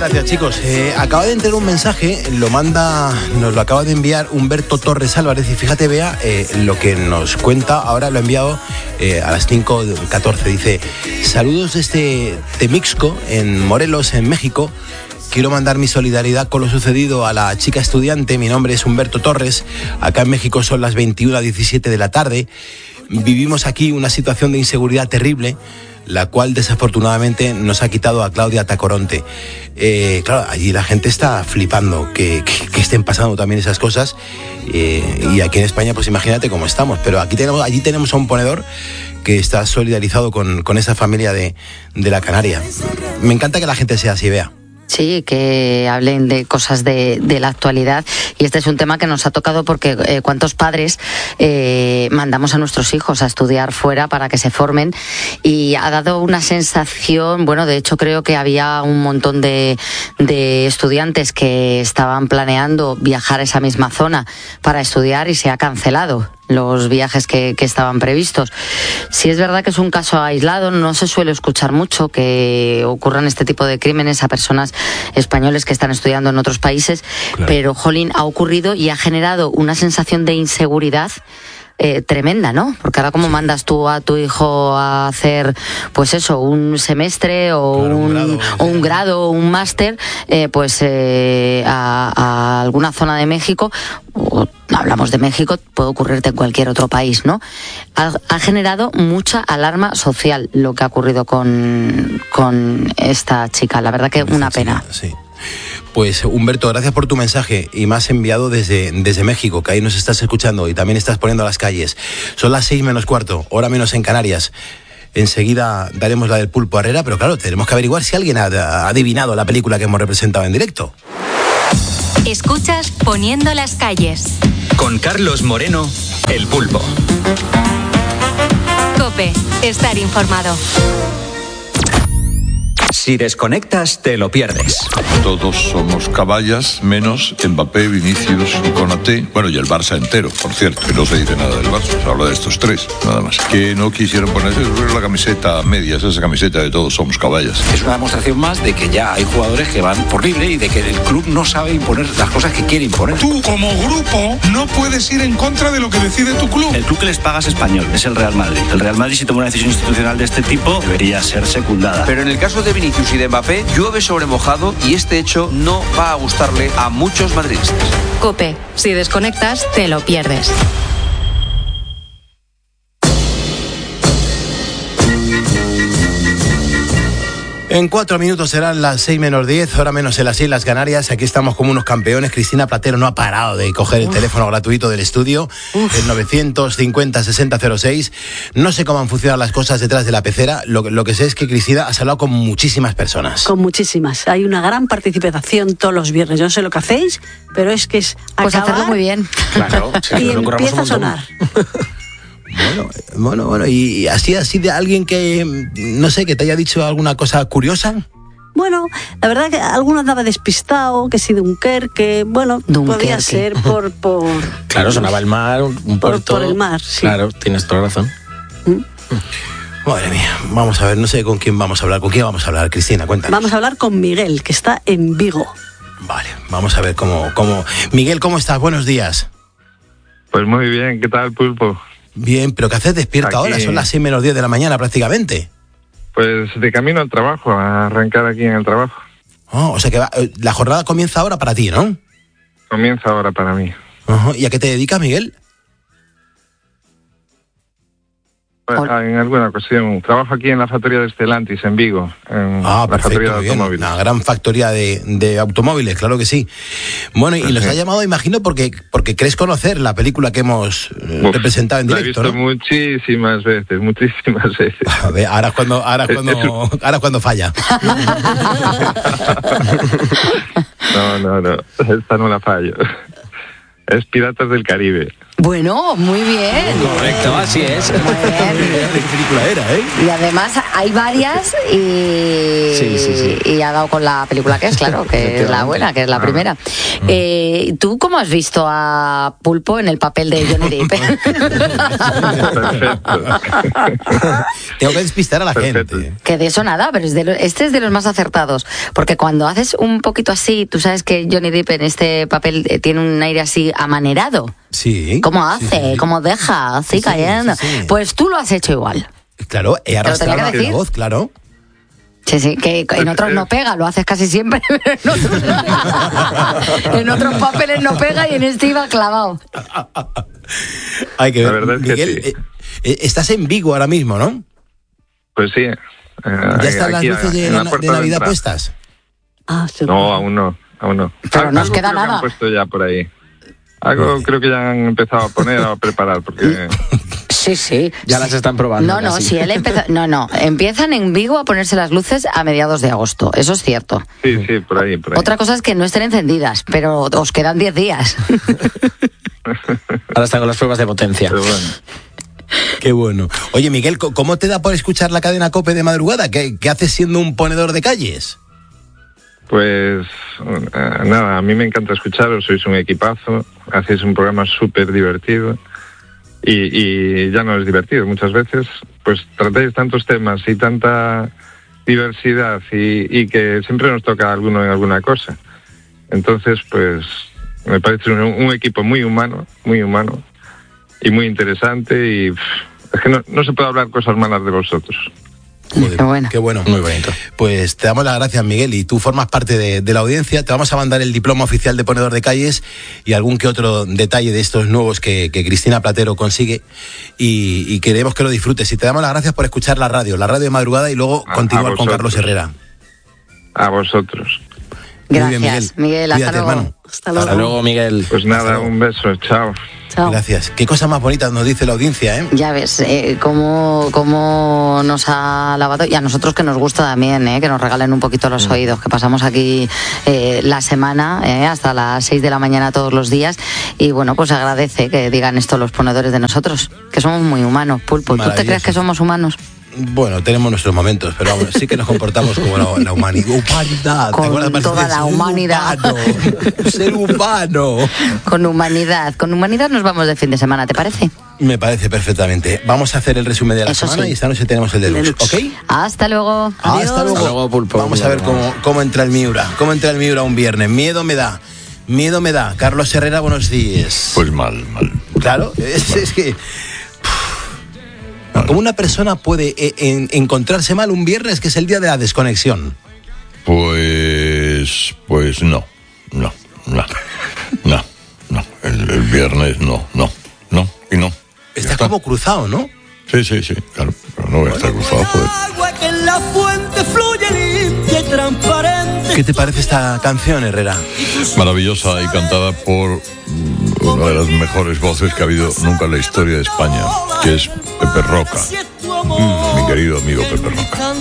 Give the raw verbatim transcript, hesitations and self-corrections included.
gracias, chicos. Eh, acaba de entrar un mensaje, lo manda, nos lo acaba de enviar Humberto Torres Álvarez y fíjate, Bea, eh, lo que nos cuenta, ahora lo ha enviado eh, a las cinco catorce. Dice, saludos desde Temixco, en Morelos, en México. Quiero mandar mi solidaridad con lo sucedido a la chica estudiante. Mi nombre es Humberto Torres. Acá en México son las veintiuna diecisiete de la tarde. Vivimos aquí una situación de inseguridad terrible, la cual desafortunadamente nos ha quitado a Claudia Tacoronte. Eh, claro, allí la gente está flipando que, que, que estén pasando también esas cosas. Eh, y aquí en España, pues imagínate cómo estamos. Pero aquí tenemos, allí tenemos a un ponedor que está solidarizado con, con esa familia de, de la Canaria. Me encanta que la gente sea así, Bea. Sí, que hablen de cosas de, de la actualidad, y este es un tema que nos ha tocado porque eh, cuántos padres eh, mandamos a nuestros hijos a estudiar fuera para que se formen, y ha dado una sensación, bueno, de hecho creo que había un montón de, de estudiantes que estaban planeando viajar a esa misma zona para estudiar y se ha cancelado los viajes que, que estaban previstos. Sí es verdad que es un caso aislado, no se suele escuchar mucho que ocurran este tipo de crímenes a personas españoles que están estudiando en otros países, claro. Pero, jolín, ha ocurrido y ha generado una sensación de inseguridad Eh, tremenda, ¿no? Porque ahora cómo mandas tú a tu hijo a hacer, pues eso, un semestre o, claro, un, un grado, o un grado o un máster, eh, pues eh, a, a alguna zona de México, o hablamos de México, puede ocurrirte en cualquier otro país, ¿no? Ha, ha generado mucha alarma social lo que ha ocurrido con, con esta chica, la verdad que una pena. Sí. Pues Humberto, gracias por tu mensaje, y me has enviado desde, desde México, que ahí nos estás escuchando y también estás poniendo a las calles. Son las seis menos cuarto, hora menos en Canarias. Enseguida daremos la del Pulpo Herrera, pero claro, tenemos que averiguar si alguien ha, ha adivinado la película que hemos representado en directo. Escuchas Poniendo las calles. Con Carlos Moreno, El Pulpo. COPE, estar informado. Si desconectas, te lo pierdes. Todos somos caballas, menos Mbappé, Vinicius y Konaté. Bueno, y el Barça entero, por cierto, que no se dice nada del Barça, se habla de estos tres, nada más. Que no quisieron ponerse la camiseta a medias, esa camiseta de todos somos caballas. Es una demostración más de que ya hay jugadores que van por libre y de que el club no sabe imponer las cosas que quiere imponer. Tú, como grupo, no puedes ir en contra de lo que decide tu club. El club que les paga es español, es el Real Madrid. El Real Madrid, si toma una decisión institucional de este tipo, debería ser secundada. Pero en el caso de Vinicius y de Mbappé, llueve sobre mojado y este hecho no va a gustarle a muchos madridistas. COPE, si desconectas, te lo pierdes. En cuatro minutos serán las seis menos diez, hora menos en las Islas Canarias. Aquí estamos como unos campeones. Cristina Platero no ha parado de coger el Uf. teléfono gratuito del estudio, Uf. el novecientos cincuenta sesenta cero seis. No sé cómo han funcionado las cosas detrás de la pecera. Lo, lo que sé es que Cristina has hablado con muchísimas personas. Con muchísimas. Hay una gran participación todos los viernes. Yo no sé lo que hacéis, pero es que es pues acabar hacerlo muy bien. Claro, sí, y empieza a sonar. Bueno, bueno, bueno, y así, así de alguien que, no sé, que te haya dicho alguna cosa curiosa. Bueno, la verdad que alguno andaba despistado, que sí, Dunkerque, bueno, Dunkerque. Podía ser por, por... Claro, sonaba el mar, un puerto... Por, por el mar, sí. Claro, tienes toda razón. ¿Mm? Madre mía, vamos a ver, no sé con quién vamos a hablar. ¿Con quién vamos a hablar, Cristina? Cuéntanos. Vamos a hablar con Miguel, que está en Vigo. Vale, vamos a ver cómo... cómo... Miguel, ¿cómo estás? Buenos días. Pues muy bien, ¿qué tal, Pulpo? Bien, pero ¿qué haces despierto aquí ahora? Son las seis menos diez de la mañana prácticamente. Pues de camino al trabajo, a arrancar aquí en el trabajo. Oh, o sea que va, la jornada comienza ahora para ti, ¿no? Comienza ahora para mí. Uh-huh. ¿Y a qué te dedicas, Miguel? Pues, en alguna ocasión. Trabajo aquí en la factoría de Stellantis, en Vigo. En ah, la perfecto, factoría de bien. automóviles. Una gran factoría de, de automóviles, claro que sí. Bueno, y los ha llamado, imagino, porque porque crees conocer la película que hemos Uf, representado en directo, la he visto, ¿no? muchísimas veces, muchísimas veces. A ver, ahora es cuando, ahora es cuando, ahora es cuando falla. No, no, no. Esta no la fallo. Es Piratas del Caribe. Bueno, muy bien. Correcto, así es. ¿De qué película era, eh? Y además hay varias y, sí, sí, sí. y ha dado con la película que es, claro, que es la buena, que es la primera. Mm. Eh, ¿Tú cómo has visto a Pulpo en el papel de Johnny Depp? Tengo que despistar a la Perfecto. gente. Que de eso nada, pero es de lo- este es de los más acertados. Porque cuando haces un poquito así, tú sabes que Johnny Depp en este papel eh, tiene un aire así amanerado. Sí. ¿Cómo sí, hace? sí. ¿Cómo deja? Así Sí, sí, cayendo. sí, sí. Pues tú lo has hecho igual. Claro, he lo tenía arrastrado que la decir. voz, claro. Sí, sí, que en otros no pega, lo haces casi siempre, pero en otros, en otros papeles no pega y en este iba clavado. Hay que La ver. verdad es que Miguel, sí. eh, eh, estás en Vigo ahora mismo, ¿no? Pues sí. eh, ¿Ya están las aquí, luces de, en la de puerta de Navidad entrada. puestas? Ah, sí. No, aún no, aún no. Pero Al- nos algo queda creo que nada. han puesto ya por ahí. Algo creo que ya han empezado a poner, a preparar, porque... Sí, sí. Ya las están probando. No, no, casi. si él empieza, no, no, empiezan en Vigo a ponerse las luces a mediados de agosto, eso es cierto. Sí, sí, por ahí, por ahí. Otra cosa es que no estén encendidas, pero os quedan diez días. Ahora están con las pruebas de potencia. Pero bueno. Qué bueno. Oye, Miguel, ¿co- ¿cómo te da por escuchar la cadena COPE de madrugada? ¿Qué, qué haces siendo un ponedor de calles? Pues eh, nada, a mí me encanta escucharos, sois un equipazo, hacéis un programa súper divertido y, y ya no es divertido muchas veces, pues tratáis tantos temas y tanta diversidad y, y que siempre nos toca alguno en alguna cosa. Entonces, pues me parece un, un equipo muy humano, muy humano y muy interesante y pff, es que no, no se puede hablar cosas malas de vosotros. Joder, Qué bueno. Qué bueno. Muy bonito. Pues te damos las gracias, Miguel, y tú formas parte de, de la audiencia. Te vamos a mandar el diploma oficial de ponedor de calles y algún que otro detalle de estos nuevos que, que Cristina Platero consigue y, y queremos que lo disfrutes. Y te damos las gracias por escuchar la radio, la radio de madrugada y luego A- continuar a con vosotros. Carlos Herrera. A vosotros. Muy Gracias, bien, Miguel, hasta Cuídate, luego. hermano. Hasta luego. Hasta luego, Miguel. Pues nada, un beso, chao. Chao. Gracias. Qué cosas más bonitas nos dice la audiencia, ¿eh? Ya ves, eh, cómo, cómo nos ha lavado, y a nosotros que nos gusta también, eh, que nos regalen un poquito los Mm. oídos, que pasamos aquí eh, la semana eh, hasta las seis de la mañana todos los días, y bueno, pues agradece que digan esto los ponedores de nosotros, que somos muy humanos, Pulpo. ¿Tú te Maravilloso. crees que somos humanos? Bueno, tenemos nuestros momentos, pero vamos, sí que nos comportamos como la, la humanidad. Humanidad. ¿te Con acuerdas, Marce? toda la Ser humanidad. humano, ser humano. Con humanidad, con humanidad nos vamos de fin de semana, ¿te parece? Me parece perfectamente. Vamos a hacer el resumen de la Eso semana sí. y esta noche tenemos el deluxe, Deluxe. ¿ok? Hasta luego. Hasta luego. Hasta luego, Pulpo. Vamos a ver cómo, cómo entra el Miura. Cómo entra el Miura un viernes. Miedo me da. Miedo me da. Carlos Herrera, buenos días. Pues mal, mal. Claro, es, es que... ¿Cómo una persona puede eh, en- encontrarse mal un viernes que es el día de la desconexión? Pues, pues no, no, no, no, no. El, el viernes no, no, no y no. Ya Estás está. como cruzado, ¿no? Sí, sí, sí, claro. Pero no voy a estar cruzado, joder. Agua que en la fuente fluye limpia y transparente. ¿Qué te parece esta canción, Herrera? Maravillosa y cantada por mm, una de las mejores voces que ha habido nunca en la historia de España, que es Pepe Roca. Si es tu amor, Mi querido amigo Pepe Roca.